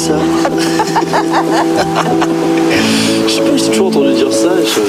ça. Je sais pas, j'ai toujours entendu dire ça.